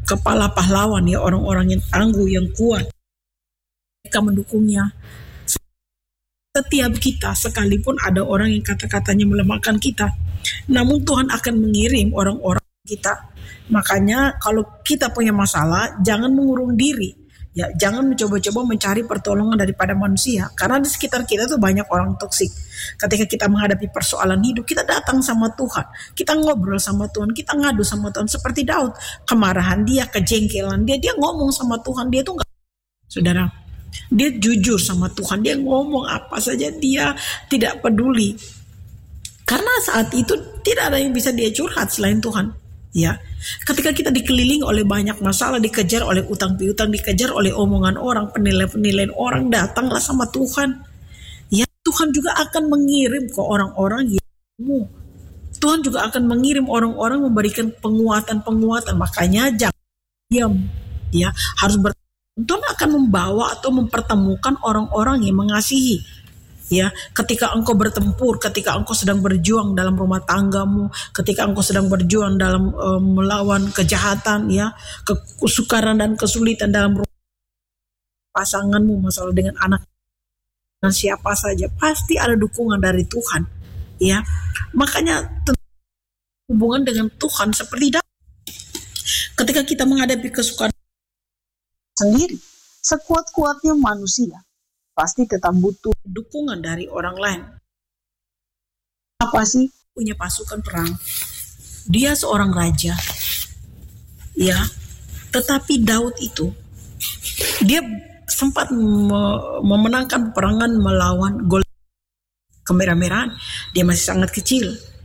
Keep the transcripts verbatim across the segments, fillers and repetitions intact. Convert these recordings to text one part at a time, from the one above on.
kepala pahlawan ya, orang-orang yang tangguh, yang kuat. Mereka mendukungnya. Setiap kita, sekalipun ada orang yang kata-katanya melemahkan kita, namun Tuhan akan mengirim orang-orang kita. Makanya kalau kita punya masalah, jangan mengurung diri. Ya, jangan mencoba-coba mencari pertolongan daripada manusia, karena di sekitar kita tuh banyak orang toksik. Ketika kita menghadapi persoalan hidup, kita datang sama Tuhan, kita ngobrol sama Tuhan, kita ngadu sama Tuhan. Seperti Daud, kemarahan dia, kejengkelan dia, dia ngomong sama Tuhan. Dia tuh nggak, saudara, dia jujur sama Tuhan, dia ngomong apa saja, dia tidak peduli. Karena saat itu tidak ada yang bisa dia curhat selain Tuhan. Ya, ketika kita dikelilingi oleh banyak masalah, dikejar oleh utang piutang, dikejar oleh omongan orang, penilaian-penilaian orang, datanglah sama Tuhan. Ya, Tuhan juga akan mengirim ke orang-orang yang Tuhan juga akan mengirim orang-orang memberikan penguatan-penguatan. Makanya jangan diam. Ya, harus ber Tuhan akan membawa atau mempertemukan orang-orang yang mengasihi. Ya, ketika engkau bertempur, ketika engkau sedang berjuang dalam rumah tanggamu, ketika engkau sedang berjuang dalam uh, melawan kejahatan, ya, kesukaran dan kesulitan dalam rumah pasanganmu, masalah dengan anak, dan siapa saja, pasti ada dukungan dari Tuhan. Ya, makanya hubungan dengan Tuhan seperti Daud. Ketika kita menghadapi kesukaran sendiri, sekuat-kuatnya manusia pasti tetap butuh dukungan dari orang lain. Apa sih? Punya pasukan perang. Dia seorang raja. Ya, tetapi Daud itu dia sempat me- memenangkan peperangan melawan Goliat. Kemerah-merahan, dia masih sangat kecil.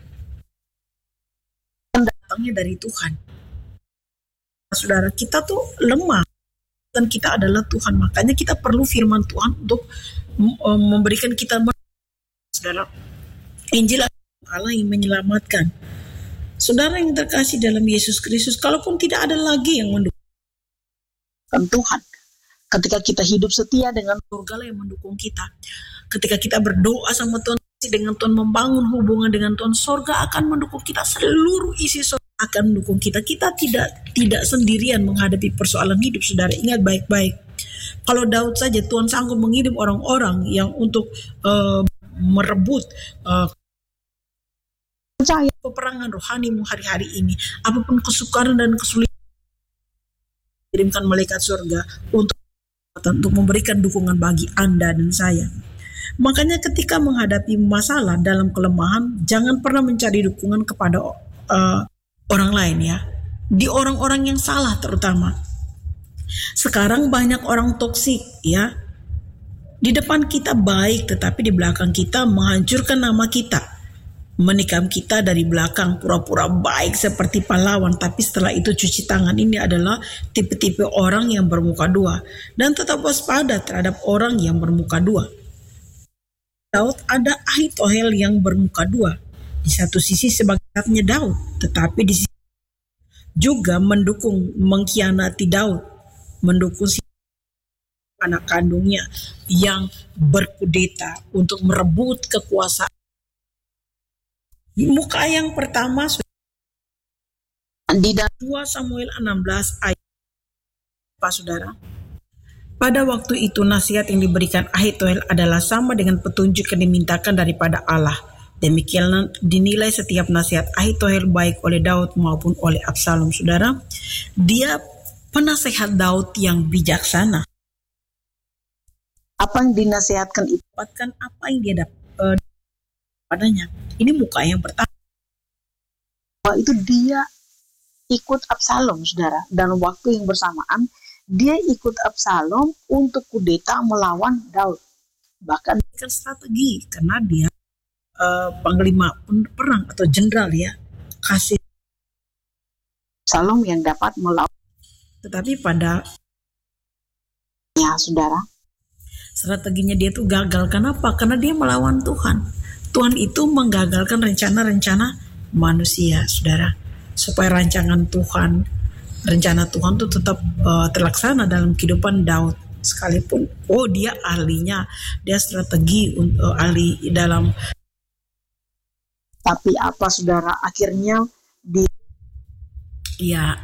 Datangnya dari Tuhan. Saudara, kita tuh lemah. Dan kita adalah Tuhan, makanya kita perlu firman Tuhan untuk memberikan kita, saudara, Injil Allah yang menyelamatkan. Saudara yang terkasih dalam Yesus Kristus, kalaupun tidak ada lagi yang mendukung Tuhan, ketika kita hidup setia dengan surga yang mendukung kita, ketika kita berdoa sama Tuhan, dengan Tuhan, membangun hubungan dengan Tuhan, surga akan mendukung kita. Seluruh isi surga akan mendukung kita. Kita tidak tidak sendirian menghadapi persoalan hidup, saudara. Ingat baik-baik. Kalau Daud saja, Tuhan sanggup mengirim orang-orang yang untuk uh, merebut uh, percaya peperangan rohanimu hari-hari ini. Apapun kesukaran dan kesulitan, kirimkan malaikat surga untuk untuk memberikan dukungan bagi Anda dan saya. Makanya ketika menghadapi masalah dalam kelemahan, jangan pernah mencari dukungan kepada uh, orang lain, ya. Di orang-orang yang salah terutama. Sekarang banyak orang toksik, ya. Di depan kita baik, tetapi di belakang kita menghancurkan nama kita. Menikam kita dari belakang, pura-pura baik seperti pahlawan, tapi setelah itu cuci tangan. Ini adalah tipe-tipe orang yang bermuka dua. Dan tetap waspada terhadap orang yang bermuka dua. Daud ada Ahitohel yang bermuka dua. Di satu sisi sebagai anaknya Daud, tetapi di sisi juga mendukung, mengkhianati Daud, mendukung si anak kandungnya yang berkudeta untuk merebut kekuasaan. Di muka yang pertama, di dua Samuel enam belas ayat apa, saudara? Pada waktu itu nasihat yang diberikan Ahitohel adalah sama dengan petunjuk yang dimintakan daripada Allah. Demikian dinilai setiap nasihat Ahitohel baik oleh Daud maupun oleh Absalom, saudara. Dia penasehat Daud yang bijaksana. Apa yang dinasihatkan itu? Dapatkan apa yang dia dapat padanya. Ini muka yang pertama. Itu dia ikut Absalom, saudara. Dan waktu yang bersamaan, dia ikut Absalom untuk kudeta melawan Daud. Bahkan kan strategi, karena dia uh, panglima perang atau jenderal, ya. Kasih Absalom yang dapat melawan. Tetapi pada ya, saudara, strateginya dia tuh gagal. Kenapa? Karena dia melawan Tuhan. Tuhan itu menggagalkan rencana-rencana manusia, saudara. Supaya rancangan Tuhan, rencana Tuhan itu tetap uh, terlaksana dalam kehidupan Daud. Sekalipun, oh dia ahlinya, dia strategi, uh, ahli dalam. Tapi apa, saudara, akhirnya di ya